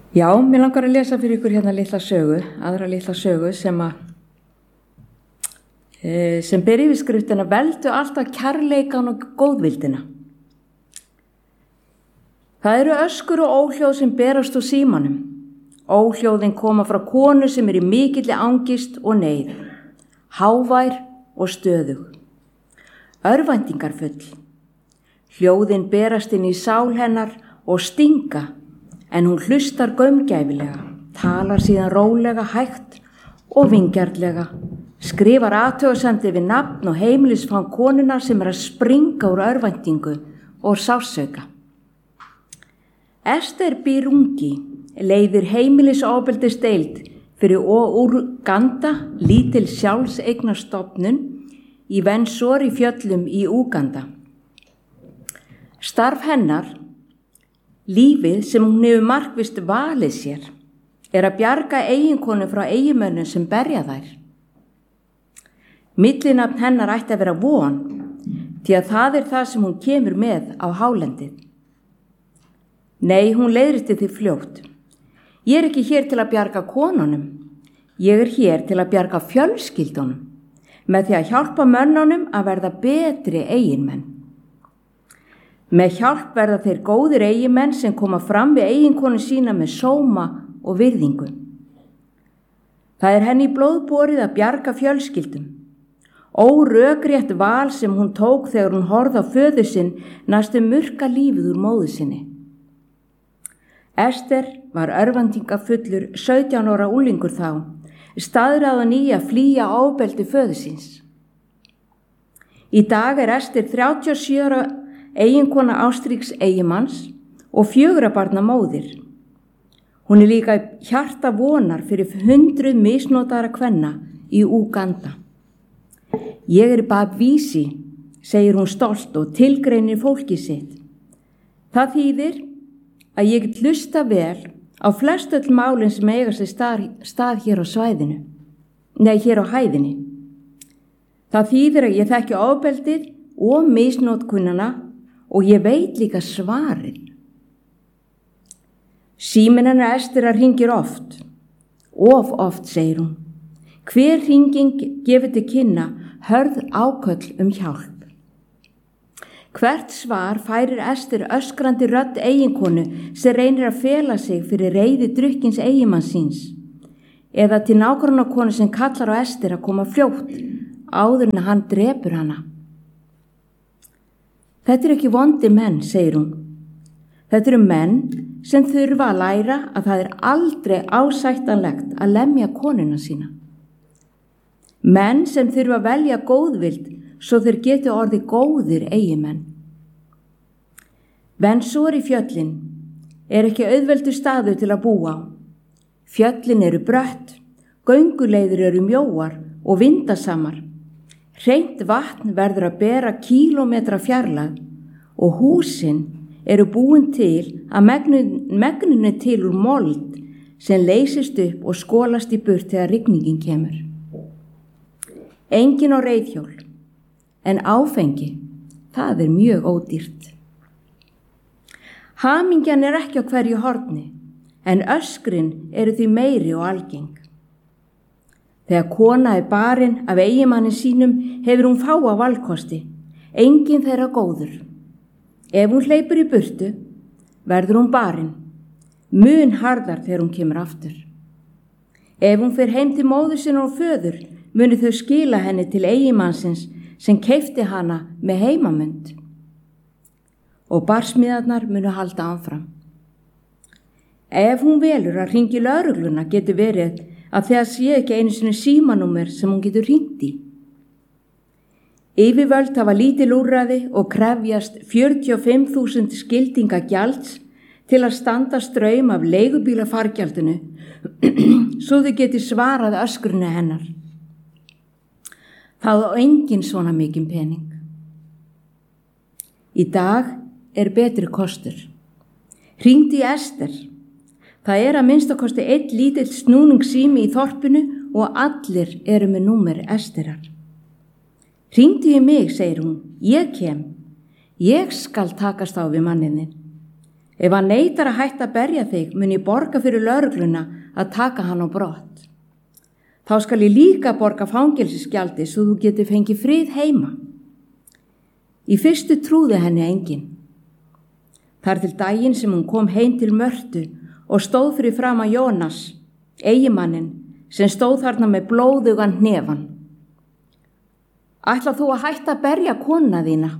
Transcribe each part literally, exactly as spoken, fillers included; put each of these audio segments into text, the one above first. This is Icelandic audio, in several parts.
Já, mér langar að lesa fyrir ykkur hérna litla sögu, aðra litla sögu sem að e, sem ber yfirskriftina veldu alltaf kærleikan og góðvildina. Það eru öskur og óhljóð sem berast úr símanum. Óhljóðin koma frá konu sem er í mikilli angist og neyð, hávær og stöðug, örvæntingarfull. Hljóðin berast inn í sál hennar og stinga, en hún hlustar gaumgæfilega, talar síðan rólega, hægt og vingjarnlega, skrifar athugasemdir við nafn og heimilisfang konunnar sem er að springa úr örvæntingu og sársauka. Ester Birungi leiðir heimilisofbeldisdeild fyrir Uganda, lítil sjálfseignarstofnun í Vensori fjöllum í Uganda. Starf hennar, lífið sem hún hefur markvisst valið sér, er að bjarga eiginkonu frá eiginmönnum sem berja þær. Millinafn hennar ætti að vera von, því að það er það sem hún kemur með á hálendið. Nei, hún leiðrétti því fljótt. Ég er ekki hér til að bjarga konunum, ég er hér til að bjarga fjölskyldunum, með því að hjálpa mönnunum að verða betri eiginmenn. Með hjálp verða þeir góðir eiginmenn sem koma fram við eiginkonu sína með sóma og virðingu. Það er henni í blóðborið að bjarga fjölskyldum. Órökrétt val sem hún tók þegar hún horfði á föður sinn næstum murka lífið úr móður sinni. Ester var örvæntingafullur sautján ára unglingur þá, staðráðin í að flýja ofbeldi föður síns. Í dag er Ester þrjátíu og sjö ára eiginkona Ástríks eigimanns og fjögurra barna móðir. Hún er líka hjarta vonar fyrir hundruð misnotaðra kvenna í Uganda. Ég er Babvísi, segir hún stolt og tilgreinir fólki sitt. Það þýðir að ég get hlusta vel á flestöll málin sem eiga sér stað, stað hér á svæðinu, nei hér á hæðinni. Það þýðir að ég þekki ofbeldið og misnotkunnana og ég veit líka svarið. Síminn hennar Esterar hringir oft, of oft, segir hún. Hver hringing gefur til kynna hörð áköll um hjálp. Hvert svar færir Ester öskrandi rödd eiginkonu sem reynir að fela sig fyrir reiði drukkins eiginmanns síns, eða til nágrannakonu sem kallar á Ester að koma fljótt áður en hann drepur hana. Þetta eru ekki vondi menn, segir hún. Þetta eru menn sem þurfa að læra að það er aldrei ásættanlegt að lemja konuna sína. Menn sem þurfa að velja góðvild svo þeir geti orðið góðir eigimenn. Vensori fjöllin er ekki auðveldur staður til að búa á. Fjöllin eru brött, gönguleiðir eru mjóar og vindasamar. Hreint vatn verður að bera kílómetra fjarlægð og húsin eru búin til að megninu til úr mold sem leysist upp og skolast í burt þegar rigningin kemur. Engin á reiðhjól, en áfengi, það er mjög ódýrt. Hamingjan er ekki á hverju horni, en öskrin eru því meiri og algeng. Þegar kona er barinn af eiginmanni sínum hefur hún fáa valkosti, engin þeirra góður. Ef hún hleypur í burtu, verður hún barinn, mun harðar þegar hún kemur aftur. Ef hún fer heim til móður sinna og föður, muni þau skila henni til eiginmannsins sem keypti hana með heimamund. Og barsmiðarnar munu halda áfram. Ef hún velur að hringi lögregluna getur verið að þegar sé ekki einu sinni símanúmer sem hún getur hringt í. Yfirvöld hafa lítil úrræði og krefjast fjörutíu og fimm þúsund skildinga gjalds til að standa straum af leigubílafargjaldinu svo þau geti svarað öskrinu hennar. Það á engin svona mikinn pening. Í dag er betri kostur. Hringdu í Ester. Það er að minnstakosti einn lítill snúningssími í þorpinu og allir eru með númer Esterar. Hringdu í mig, segir hún, ég kem. Ég skal takast á við mannininn. Ef hann neitar að hætta að berja þig, mun ég borga fyrir lögregluna að taka hann á brott. Þá skal ég líka borga fangelsisgjaldi svo þú geti fengið frið heima. Í fyrstu trúði henni enginn. Þar til daginn sem hún kom heim til Mörtu og stóð fyrir fram að Jónas, eiginmanninn, sem stóð þarna með blóðugan hnefan. Ætlar þú að hætta að berja konuna þína?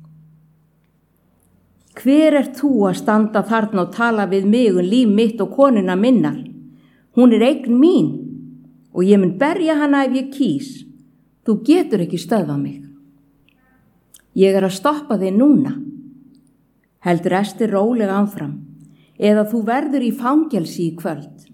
Hver er þú að standa þarna og tala við mig um líf mitt og konuna minnar? Hún er eign mín og ég mun berja hana ef ég kýs. Þú getur ekki stöðvað mig. Ég er að stoppa þig núna. Heldur Ester rólega áfram, eða þú verður í fangelsi í kvöld.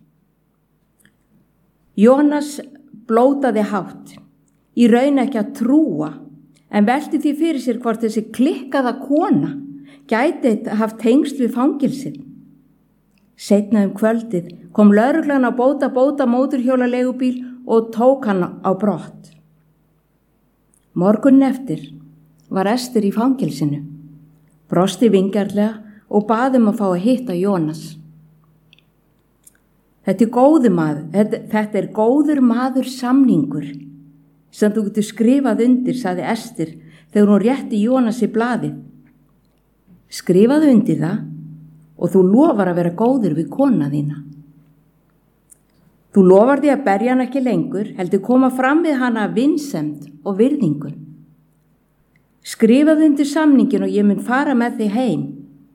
Jónas blótaði hátt, í raun ekki að trúa, en velti því fyrir sér hvort þessi klikkaða kona gæti haft tengsl við fangelsið. Seinna um kvöldið kom lögreglan á bóta bóta móturhjóla leigubíl og tók hann á brott. Morgunn eftir var Ester í fangelsinu, brosti vingjarlega og bað um að fá að hitta Jónas. Þetta er góður maður, þetta, þetta er góður maður samningur sem þú getur skrifað undir, sagði Ester þegar hún rétti Jónasi blaðið. Skrifaðu undir það og þú lofar að vera góður við kona þína. Þú lofar því að berja hann ekki lengur, heldur koma fram við hana vinsemd og virðingu. Skrifaðu undir samningin og ég mun fara með þig heim.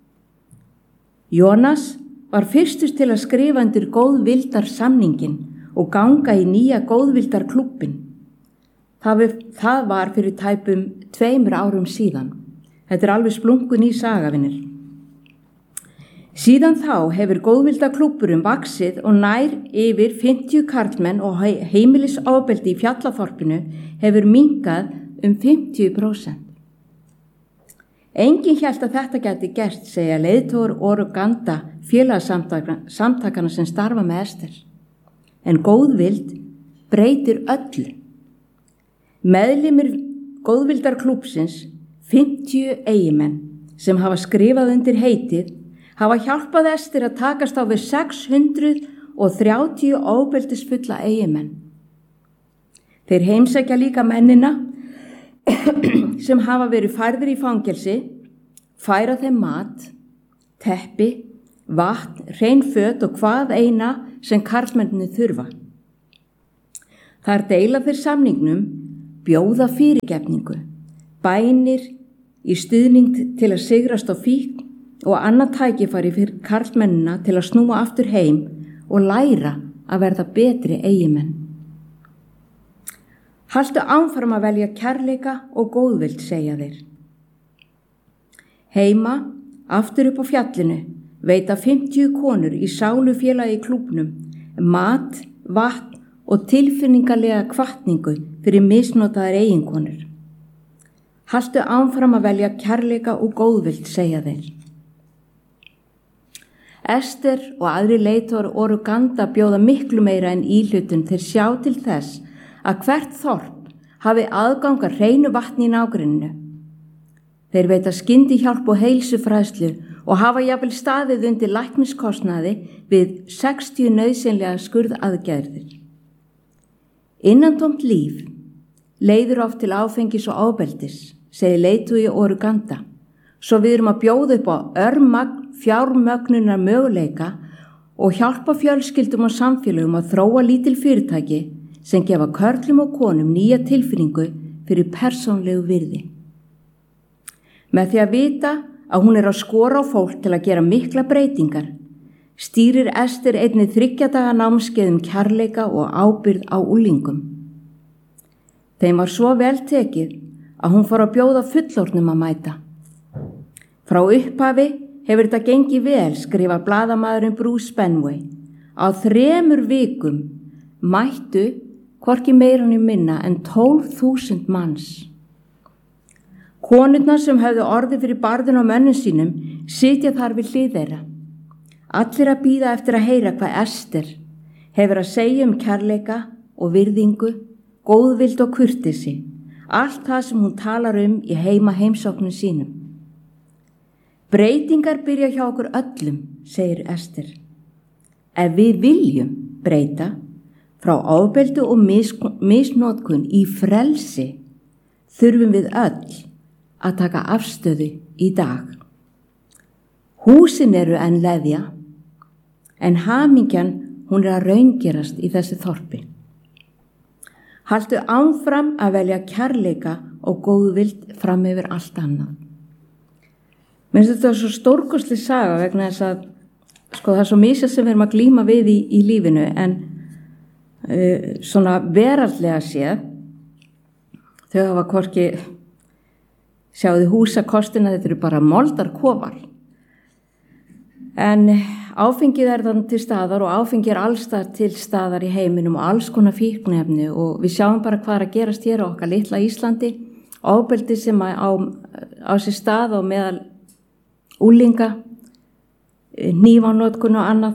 Jónas var fyrstur til að skrifa undir góðvildar samningin og ganga í nýja góðvildar klubbin. Það, það var fyrir tæpum tveimur árum síðan. Þetta er alveg splunkun í sagavinir. Síðan þá hefur góðvildaklúbburum vaxið og nær yfir fimmtíu karlmenn og heimilisofbeldi í Fjallaþorpinu hefur minnkað um fimmtíu prósent. Enginn hélt að þetta gæti gert, segja leiðtogar Oruganda félagasamtakana sem starfa með Ester. En góðvild breytir öllu. Meðlimir góðvildarklúbbsins, fimmtíu eigimenn sem hafa skrifað undir heitið, hafa hjálpað Ester að takast á við sex hundruð þrjátíu ofbeldisfulla eigimenn. Þeir heimsækja líka mennina sem hafa verið færðir í fangelsi, færa þeim mat, teppi, vatn, hrein föt og hvað eina sem karlmenninu þurfa. Þar deila þeir samningnum, bjóða fyrirgefningu, bænir í stuðning til að sigrast á fíkn og annað tækifæri fyrir karlmennina til að snúa aftur heim og læra að verða betri eigimenn. Haltu áfram að velja kærleika og góðvild, segja þeir. Heima, aftur upp á fjallinu, veita fimmtíu konur í sálufélagi í klúbbnum mat, vatn og tilfinningalega hvatningu fyrir misnotaðar eiginkonur. Haltu áfram að velja kærleika og góðvild, segja þeir. Ester og aðri leiðtogar Oruganda bjóða miklu meira en íhlutun þeir sjá til þess að hvert þorp hafi aðgang að hreinu vatni í nágrenninu. Þeir veita skyndihjálp og heilsufræðslu og hafa jafnvel staðið undir lækniskostnaði við sextíu nauðsynlega skurðaðgerðir. Innantómt líf leiðir oft til áfengis og ofbeldis, segir leiðtogi Oruganda, svo við erum að bjóða upp á örmagn fjármögnunar möguleika og hjálpa fjölskyldum og samfélögum að þróa lítil fyrirtæki sem gefa körlum og konum nýja tilfinningu fyrir persónlegu virði. Með því að vita að hún er að skora á fólk til að gera mikla breytingar, stýrir Ester einnig þriggja daga námskeiðum kærleika og ábyrgð á unglingum. Þeim var svo vel tekið að hún fór að bjóða fullorðnum að mæta. Frá upphafi hefur þetta gengið vel, skrifa blaðamaðurinn Bruce Benway. Á þremur vikum mættu hvorki meira né minna en tólf þúsund manns. Konurnar sem höfðu orðið fyrir barðun á mönnum sínum sitja þar við hlið þeirra. Allir að bíða eftir að heyra hvað Ester hefur að segja um kærleika og virðingu, góðvild og kurteisi, allt það sem hún talar um í heima heimsóknum sínum. Breytingar byrja hjá okkur öllum, segir Ester. Ef við viljum breyta frá ofbeldi og mis, misnotkun í frelsi, þurfum við öll að taka afstöðu í dag. Húsin eru enn leðja, en hamingjan hún er að raungerast í þessi þorpi. Haltu áfram að velja kærleika og góðvild fram yfir allt annað. Mér finnst þetta svo stórkostleg saga vegna þess að sko, það er svo misjað sem við erum að glíma við í, í lífinu, en uh, svona veraldlega séð, þau hafa hvorki, sjáðu húsakostina, þetta eru bara moldarkofar. En áfengið er þannig til staðar og áfengið er allstar til staðar í heiminum og alls konar fíkniefni og við sjáum bara hvað er að gerast hér á okkar litla Íslandi, ofbeldi sem á, á sér stað og meðal úlinga, hnífanotkun og annað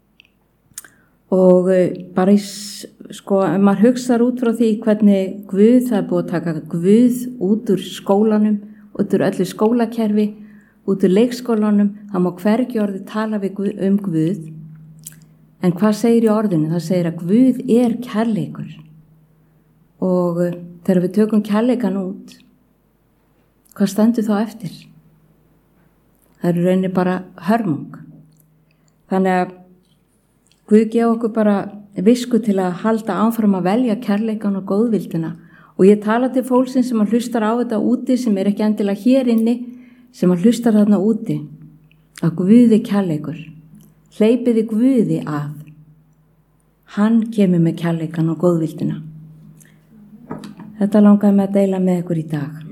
og bara í, sko, maður hugsar út frá því hvernig Guð, það er búið að taka Guð út úr skólanum, út úr öllu skólakerfi, út úr leikskólanum, það má hvergi orðið tala við Guð, um Guð, en hvað segir í orðinu? Það segir að Guð er kærleikur og þegar við tökum kærleikan út, hvað stendur þá eftir? Það er rauninni bara hörmung. Þannig að Guð gefa okkur bara visku til að halda áfram að velja kærleikan og góðvildina og ég tala til fólksins sem að hlustar á þetta úti sem er ekki endilega hér inni, sem að hlustar þarna úti, að Guði kærleikur, hleypiði Guði að, hann kemur með kærleikan og góðvildina. Þetta langaði mig að deila með ykkur í dag.